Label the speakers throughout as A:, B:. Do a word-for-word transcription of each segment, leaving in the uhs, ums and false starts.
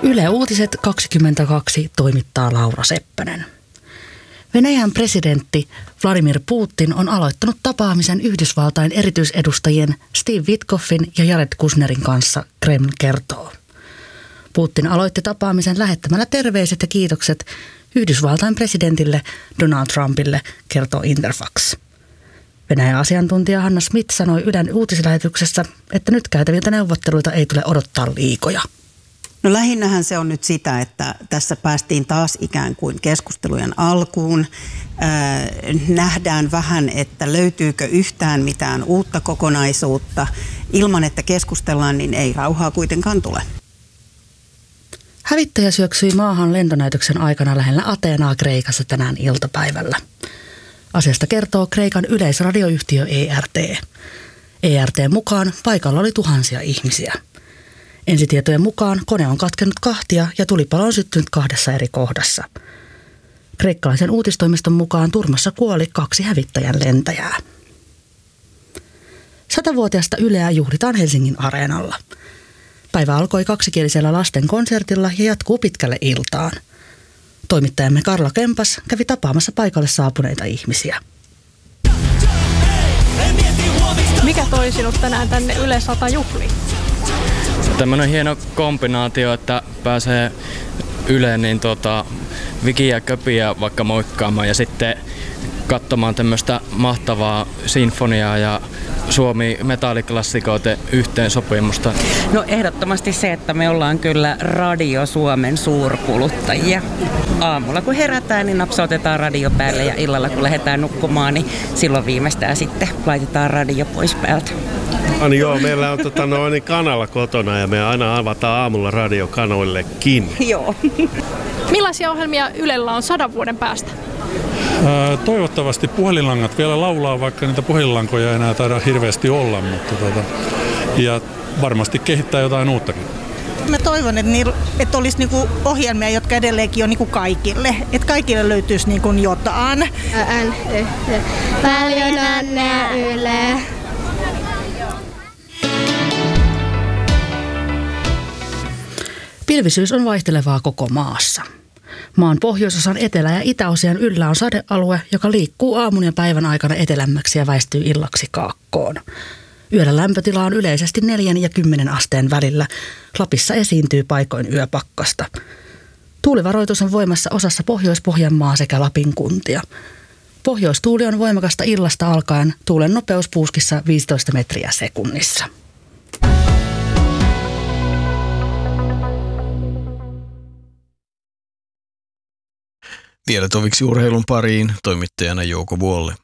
A: Yle Uutiset kaksikymmentäkaksi toimittaa Laura Seppänen. Venäjän presidentti Vladimir Putin on aloittanut tapaamisen Yhdysvaltain erityisedustajien Steve Witkoffin ja Jared Kushnerin kanssa, Kreml kertoo. Putin aloitti tapaamisen lähettämällä terveiset ja kiitokset Yhdysvaltain presidentille Donald Trumpille, kertoo Interfax. Venäjän asiantuntija Hanna Smith sanoi Ylen uutislähetyksessä, että nyt käytäviltä neuvotteluita ei tule odottaa liikoja.
B: No lähinnähän se on nyt sitä, että tässä päästiin taas ikään kuin keskustelujen alkuun. Äh, nähdään vähän, että löytyykö yhtään mitään uutta kokonaisuutta. Ilman, että keskustellaan, niin ei rauhaa kuitenkaan tule.
A: Hävittäjä syöksyi maahan lentonäytöksen aikana lähellä Ateenaa Kreikassa tänään iltapäivällä. Asiasta kertoo Kreikan yleisradioyhtiö E R T. E R T:n mukaan paikalla oli tuhansia ihmisiä. Ensitietojen mukaan kone on katkennut kahtia ja tulipalo on syttynyt kahdessa eri kohdassa. Kreikkalaisen uutistoimiston mukaan turmassa kuoli kaksi hävittäjän lentäjää. Satavuotiaasta Yleä juhlitaan Helsingin Areenalla. Päivä alkoi kaksikielisellä lasten konsertilla ja jatkuu pitkälle iltaan. Toimittajamme Karla Kempas kävi tapaamassa paikalle saapuneita ihmisiä.
C: Mikä toi sinut tänään tänne Yle sata juhliin?
D: Tämmöinen hieno kombinaatio, että pääsee Yleen niin tota, Vikiä ja Köpiä vaikka moikkaamaan ja sitten katsomaan tämmöistä mahtavaa sinfoniaa ja Suomi metalliklassikoiden yhteensopimusta.
E: No ehdottomasti se, että me ollaan kyllä Radio Suomen suurkuluttajia. Aamulla kun herätään, niin napsautetaan radio päälle ja illalla kun lähdetään nukkumaan, niin silloin viimeistään sitten laitetaan radio pois päältä.
F: No niin joo, meillä on tota, noin kanava kotona ja me aina avataan aamulla radiokanoillekin.
E: Joo.
C: Millaisia ohjelmia Ylellä on sadan vuoden päästä?
G: Toivottavasti puhelinlangat vielä laulaa, vaikka niitä puhelinlankoja ei enää taida hirveästi olla, mutta tota, ja varmasti kehittää jotain uuttakin.
H: Mä toivon, että, niillä, että olisi niinku ohjelmia, jotka edelleenkin on niinku kaikille. Että kaikille löytyisi niinku jotain.
I: Ään, paljon onnea Yle.
A: Pilvisyys on vaihtelevaa koko maassa. Maan pohjoisosan etelä- ja itäosien yllä on sadealue, joka liikkuu aamun ja päivän aikana etelämmäksi ja väistyy illaksi kaakkoon. Yöllä lämpötila on yleisesti neljän ja kymmenen asteen välillä. Lapissa esiintyy paikoin yöpakkasta. Tuulivaroitus on voimassa osassa Pohjois-Pohjanmaa sekä Lapin kuntia. Pohjoistuuli on voimakasta illasta alkaen, tuulen nopeus puuskissa viisitoista metriä sekunnissa.
J: Vielä toviksi urheilun pariin, toimittajana Jouko Vuolle.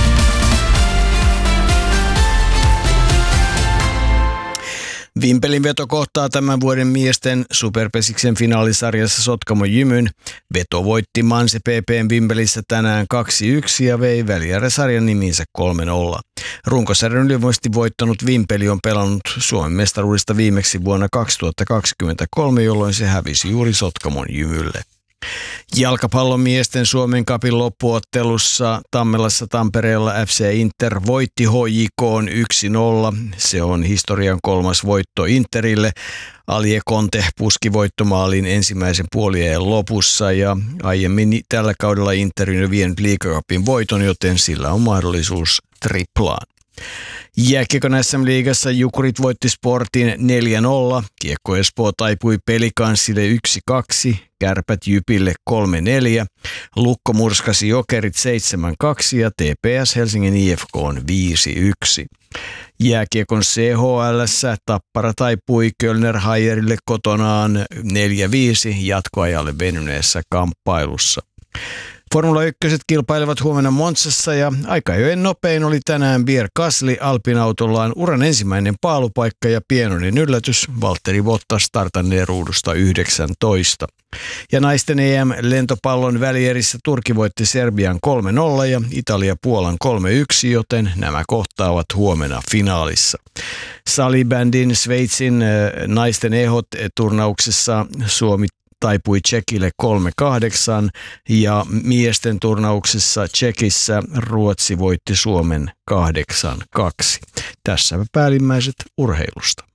J: Vimpelin veto kohtaa tämän vuoden miesten Superpesiksen finaalisarjassa Sotkamo Jymyn. Veto voitti Manse P P:n Vimpelissä tänään kaksi yksi ja vei välijärjesarjan niminsä kolme nolla. Runkosarjan ylivoimaisesti voittanut Vimpeli on pelannut Suomen mestaruudesta viimeksi vuonna kaksituhattakaksikymmentäkolme, jolloin se hävisi juuri Sotkamon Jymylle. Jalkapallon miesten Suomen cupin loppuottelussa Tammelassa Tampereella F C Inter voitti H J K:n yksi nolla. Se on historian kolmas voitto Interille. Alie Conte puski voittomaalin ensimmäisen puoliajan lopussa ja aiemmin tällä kaudella Inter on vienyt Liiga Cupin voiton, joten sillä on mahdollisuus triplaan. Jääkiekon S M-liigassa Jukurit voitti Sportin neljä nolla, Kiekko Espoo taipui Pelikanssille yksi kaksi, Kärpät Jypille kolme neljä, Lukko murskasi Jokerit seitsemän kaksi ja T P S Helsingin I F K on viisi yksi. Jääkiekon C H L:ssä Tappara taipui Kölner Hayerille kotonaan neljä viisi jatkoajalle venyneessä kamppailussa. Formula yksi kilpailevat huomenna Monzassa ja aikajojen nopein oli tänään Pierre Gasly Alpin autollaan uran ensimmäinen paalupaikka ja pienoinen yllätys. Valtteri Bottas startannee ruudusta yhdeksäntoista. Ja naisten E M-lentopallon välierissä Turkki voitti Serbian kolme nolla ja Italia Puolan kolme yksi, joten nämä kohtaavat huomenna finaalissa. Salibändin Sveitsin naisten E H-turnauksessa Suomi taipui Tšekille kolme kahdeksan ja miesten turnauksessa Tšekissä Ruotsi voitti Suomen kahdeksan kaksi. Tässä päällimmäiset urheilusta.